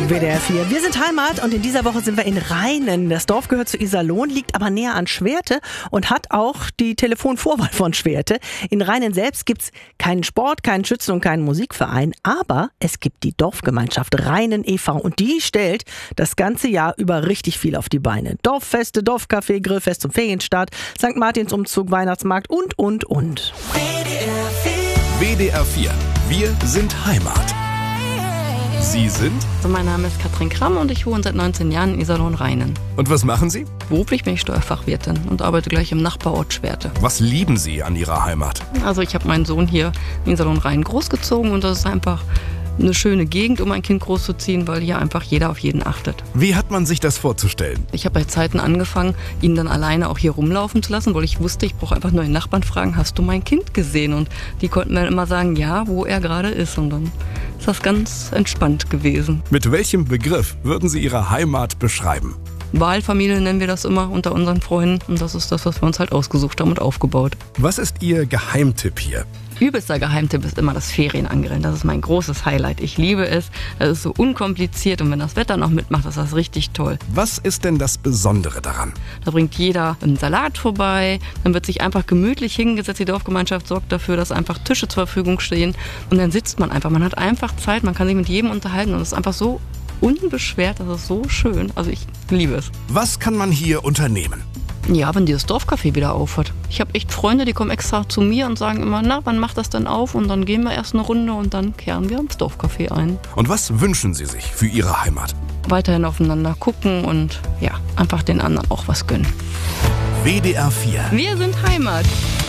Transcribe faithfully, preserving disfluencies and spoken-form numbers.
W D R vier. Wir sind Heimat und in dieser Woche sind wir in Rheinen. Das Dorf gehört zu Iserlohn, liegt aber näher an Schwerte und hat auch die Telefonvorwahl von Schwerte. In Rheinen selbst gibt's keinen Sport, keinen Schützen- und keinen Musikverein, aber es gibt die Dorfgemeinschaft Rheinen e V und die stellt das ganze Jahr über richtig viel auf die Beine. Dorffeste, Dorfcafé, Grillfest zum Ferienstart, Sankt Martinsumzug, Weihnachtsmarkt und, und, und. W D R vier. Wir sind Heimat. Sie sind? Also mein Name ist Katrin Kramm und ich wohne seit neunzehn Jahren in Iserlohn-Rheinen. Und was machen Sie? Beruflich bin ich Steuerfachwirtin und arbeite gleich im Nachbarort Schwerte. Was lieben Sie an Ihrer Heimat? Also ich habe meinen Sohn hier in Iserlohn-Rheinen großgezogen und das ist einfach eine schöne Gegend, um ein Kind großzuziehen, weil hier einfach jeder auf jeden achtet. Wie hat man sich das vorzustellen? Ich habe bei Zeiten angefangen, ihn dann alleine auch hier rumlaufen zu lassen, weil ich wusste, ich brauche einfach nur den Nachbarn fragen, hast du mein Kind gesehen? Und die konnten mir dann immer sagen, ja, wo er gerade ist. Und dann ist das ganz entspannt gewesen. Mit welchem Begriff würden Sie Ihre Heimat beschreiben? Wahlfamilie nennen wir das immer unter unseren Freunden. Und das ist das, was wir uns halt ausgesucht haben und aufgebaut. Was ist Ihr Geheimtipp hier? Übelster Geheimtipp ist immer das Ferienangrillen. Das ist mein großes Highlight. Ich liebe es. Das ist so unkompliziert und wenn das Wetter noch mitmacht, ist das richtig toll. Was ist denn das Besondere daran? Da bringt jeder einen Salat vorbei, dann wird sich einfach gemütlich hingesetzt. Die Dorfgemeinschaft sorgt dafür, dass einfach Tische zur Verfügung stehen und dann sitzt man einfach. Man hat einfach Zeit, man kann sich mit jedem unterhalten und es ist einfach so unbeschwert, das ist so schön. Also ich liebe es. Was kann man hier unternehmen? Ja, wenn dieses Dorfcafé wieder auf hat. Ich habe echt Freunde, die kommen extra zu mir und sagen immer, na, wann macht das denn auf? Und dann gehen wir erst eine Runde und dann kehren wir ins Dorfcafé ein. Und was wünschen Sie sich für Ihre Heimat? Weiterhin aufeinander gucken und ja, einfach den anderen auch was gönnen. W D R vier. Wir sind Heimat.